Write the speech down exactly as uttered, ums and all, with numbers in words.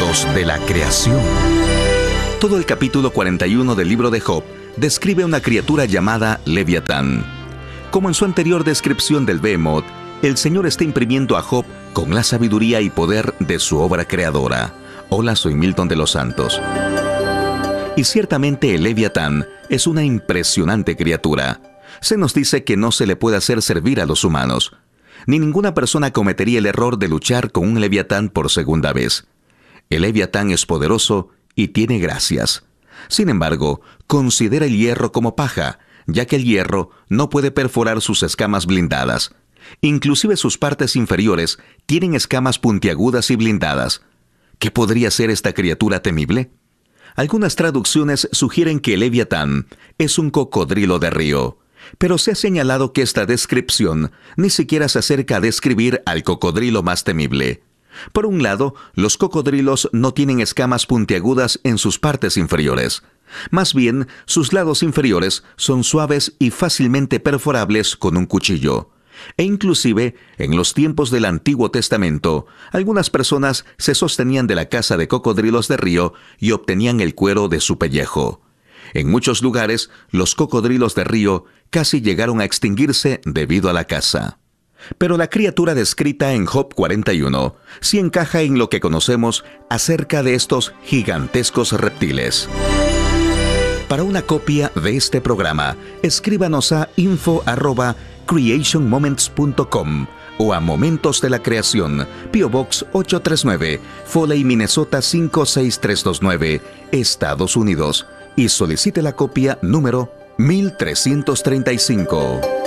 Momentos de la creación. Todo el capítulo cuarenta y uno del libro de Job describe una criatura llamada Leviatán. Como en su anterior descripción del Behemoth, el Señor está imprimiendo a Job con la sabiduría y poder de su obra creadora. Hola, soy Milton de los Santos. Y ciertamente el Leviatán es una impresionante criatura. Se nos dice que no se le puede hacer servir a los humanos. Ni ninguna persona cometería el error de luchar con un Leviatán por segunda vez. El Leviatán es poderoso y tiene gracias. Sin embargo, considera el hierro como paja, ya que el hierro no puede perforar sus escamas blindadas. Inclusive sus partes inferiores tienen escamas puntiagudas y blindadas. ¿Qué podría ser esta criatura temible? Algunas traducciones sugieren que el Leviatán es un cocodrilo de río. Pero se ha señalado que esta descripción ni siquiera se acerca a describir al cocodrilo más temible. Por un lado, los cocodrilos no tienen escamas puntiagudas en sus partes inferiores. Más bien, sus lados inferiores son suaves y fácilmente perforables con un cuchillo. E inclusive, en los tiempos del Antiguo Testamento, algunas personas se sostenían de la caza de cocodrilos de río y obtenían el cuero de su pellejo. En muchos lugares, los cocodrilos de río casi llegaron a extinguirse debido a la caza. Pero la criatura descrita en Job cuarenta y uno sí encaja en lo que conocemos acerca de estos gigantescos reptiles. Para una copia de este programa, escríbanos a info arroba creation moments punto com o a Momentos de la Creación, P O Box ocho tres nueve, Foley, Minnesota cinco seis tres dos nueve, Estados Unidos, y solicite la copia número mil trescientos treinta y cinco.